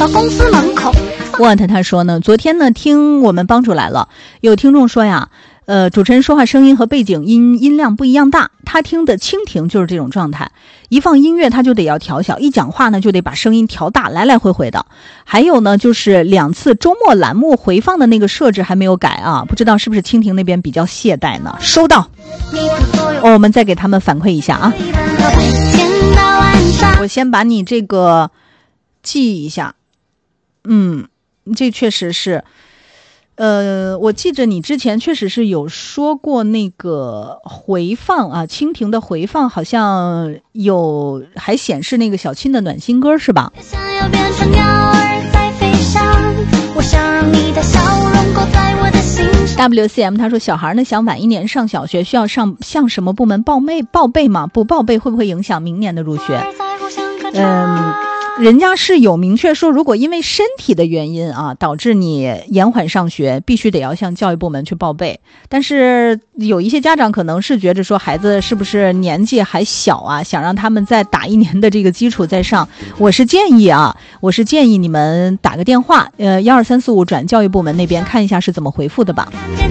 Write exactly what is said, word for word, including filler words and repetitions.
到公司门口。 沃特他说呢，昨天呢听我们帮主来了，有听众说呀，呃，主持人说话声音和背景音音量不一样大，他听的蜻蜓就是这种状态，一放音乐他就得要调小，一讲话呢就得把声音调大，来来回回的。还有呢，就是两次周末栏目回放的那个设置还没有改啊，不知道是不是蜻蜓那边比较懈怠呢？收到，哦，我们再给他们反馈一下啊。我先把你这个记一下，嗯，这确实是。呃，我记着你之前确实是有说过那个回放啊，蜻蜓的回放好像有还显示那个小青的暖心歌是吧？ 想要变成鸟儿在飞翔，我想让你的笑容勾在我的心上。 W C M 他说小孩呢想晚一年上小学，需要上向什么部门报备报备吗？不报备会不会影响明年的入学？嗯，人家是有明确说，如果因为身体的原因啊，导致你延缓上学，必须得要向教育部门去报备。但是有一些家长可能是觉着说孩子是不是年纪还小啊，想让他们再打一年的这个基础再上。我是建议啊，我是建议你们打个电话，呃，幺二三四五转教育部门那边看一下是怎么回复的吧。